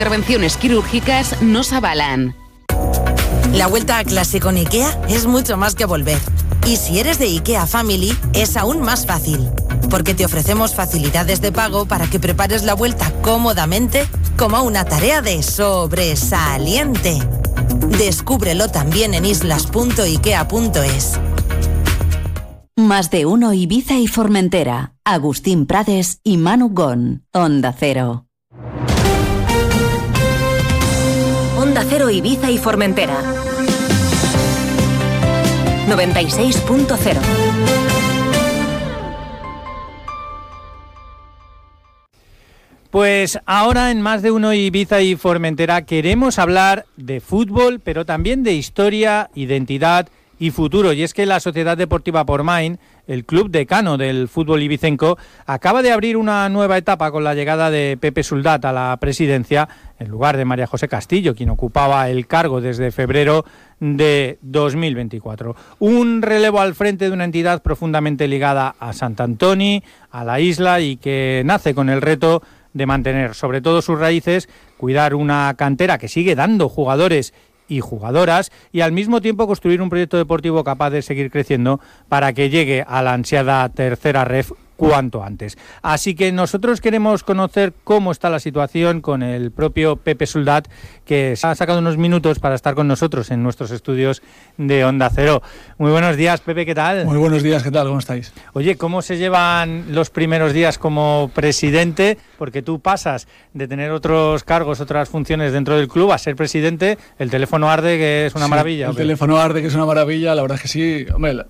Intervenciones quirúrgicas nos avalan. La vuelta a clase con IKEA es mucho más que volver. Y si eres de IKEA Family, es aún más fácil. Porque te ofrecemos facilidades de pago para que prepares la vuelta cómodamente como una tarea de sobresaliente. Descúbrelo también en islas.ikea.es. Más de uno Ibiza y Formentera. Agustín Prades y Manu Gon. Onda Cero. Onda Cero Ibiza y Formentera. 96.0. Pues ahora en Más de uno Ibiza y Formentera queremos hablar de fútbol, pero también de historia, identidad y futuro. Y es que la Sociedad Deportiva Portmany, el club decano del fútbol ibicenco, acaba de abrir una nueva etapa con la llegada de Pepe Soldat a la presidencia en lugar de María José Castillo, quien ocupaba el cargo desde febrero de 2024. Un relevo al frente de una entidad profundamente ligada a Sant Antoni, a la isla, y que nace con el reto de mantener sobre todo sus raíces, cuidar una cantera que sigue dando jugadores y jugadoras, y al mismo tiempo construir un proyecto deportivo capaz de seguir creciendo para que llegue a la ansiada tercera ref cuanto antes. Así que nosotros queremos conocer cómo está la situación con el propio Pepe Soldat, que se ha sacado unos minutos para estar con nosotros en nuestros estudios de Onda Cero. Muy buenos días, Pepe, ¿qué tal? Muy buenos días, ¿qué tal? ¿Cómo estáis? Oye, ¿cómo se llevan los primeros días como presidente? Porque tú pasas de tener otros cargos, otras funciones dentro del club a ser presidente. El teléfono arde, que es una maravilla. El teléfono arde, que es una maravilla, la verdad es que sí. Hombre,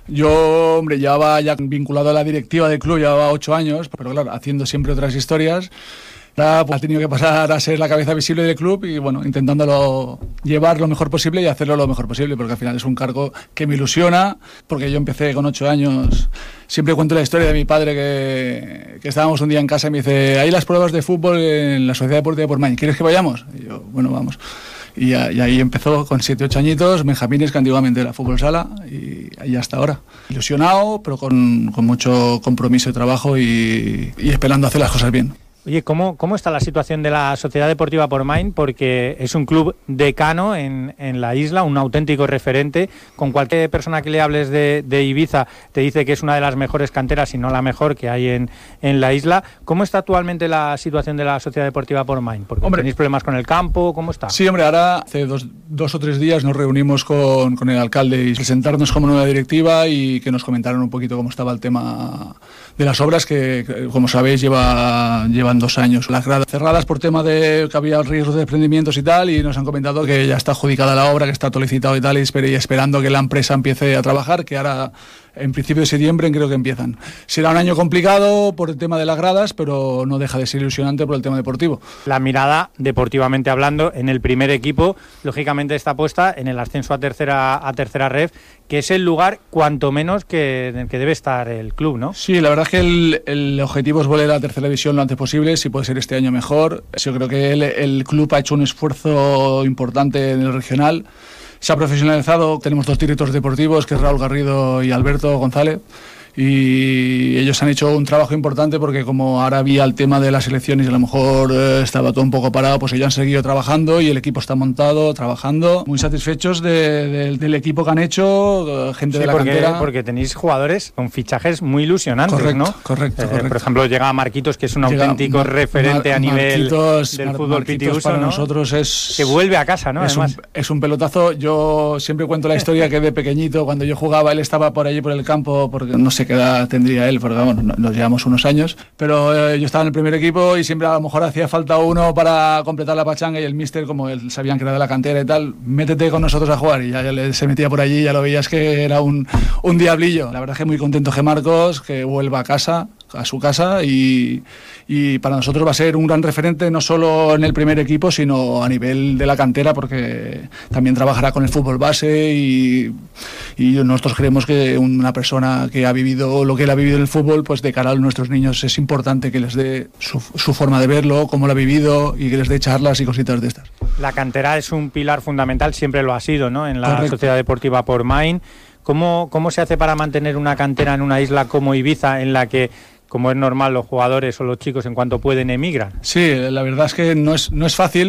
yo, llevaba ya vinculado a la directiva del club, llevaba 8 años, pero claro, haciendo siempre otras historias. Ahora pues, ha tenido que pasar a ser la cabeza visible del club y bueno, intentándolo llevar lo mejor posible y hacerlo lo mejor posible, porque al final es un cargo que me ilusiona, porque yo empecé con 8 años. Siempre cuento la historia de mi padre que estábamos un día en casa y me dice: hay las pruebas de fútbol en la Sociedad Deportiva Portmany, ¿quieres que vayamos? Y yo, bueno, vamos. Y ahí empezó con 7, 8 añitos, Benjamines, que antiguamente era fútbol sala, y hasta ahora. Ilusionado, pero con mucho compromiso y trabajo y esperando hacer las cosas bien. Oye, ¿cómo está la situación de la Sociedad Deportiva Portmany? Porque es un club decano en la isla, un auténtico referente. Con cualquier persona que le hables de Ibiza te dice que es una de las mejores canteras, si no la mejor que hay en la isla. ¿Cómo está actualmente la situación de la Sociedad Deportiva Portmany? Porque ¿tenéis problemas con el campo? ¿Cómo está? Sí, hombre, ahora hace dos o 3 días nos reunimos con el alcalde y presentarnos como nueva directiva y que nos comentaron un poquito cómo estaba el tema de las obras que como sabéis, llevan 2 años. Las gradas cerradas por tema de que había riesgos de desprendimientos y tal, y nos han comentado que ya está adjudicada la obra, que está todo licitado y tal, y esperando que la empresa empiece a trabajar, que ahora en principio de septiembre creo que empiezan. Será un año complicado por el tema de las gradas, pero no deja de ser ilusionante por el tema deportivo. La mirada, deportivamente hablando, en el primer equipo, lógicamente está puesta en el ascenso a tercera ref, que es el lugar cuanto menos en el que debe estar el club, ¿no? Sí, la verdad es que el objetivo es volver a la tercera división lo antes posible, si puede ser este año mejor. Yo creo que el club ha hecho un esfuerzo importante en el regional. Se ha profesionalizado, tenemos 2 directores deportivos, que es Raúl Garrido y Alberto González, y ellos han hecho un trabajo importante porque como ahora había el tema de las elecciones y a lo mejor estaba todo un poco parado, pues ellos han seguido trabajando y el equipo está montado, trabajando, muy satisfechos del equipo que han hecho, gente de la cantera. Porque tenéis jugadores con fichajes muy ilusionantes, correcto, ¿no? Correcto. Por ejemplo, llega Marquitos, que es un auténtico referente a nivel del fútbol pitiuso, para ¿no? nosotros es... Que vuelve a casa, ¿no? Es un pelotazo. Yo siempre cuento la historia que de pequeñito, cuando yo jugaba, él estaba por allí por el campo, porque no sé qué edad tendría él, porque vamos, nos llevamos unos años, pero yo estaba en el primer equipo y siempre a lo mejor hacía falta uno para completar la pachanga, y el míster, como él sabían que era de la cantera y tal, métete con nosotros a jugar, y ya se metía por allí, ya lo veías que era un diablillo. La verdad es que muy contento Marcos, que vuelva a su casa, y para nosotros va a ser un gran referente, no solo en el primer equipo, sino a nivel de la cantera, porque también trabajará con el fútbol base, y nosotros creemos que una persona que ha vivido lo que él ha vivido en el fútbol, pues de cara a nuestros niños es importante que les dé su forma de verlo, cómo lo ha vivido, y que les dé charlas y cositas de estas. La cantera es un pilar fundamental, siempre lo ha sido, ¿no? En la Sociedad Deportiva Portmany. ¿Cómo se hace para mantener una cantera en una isla como Ibiza, en la que, como es normal, los jugadores o los chicos en cuanto pueden emigran? Sí, la verdad es que no es fácil.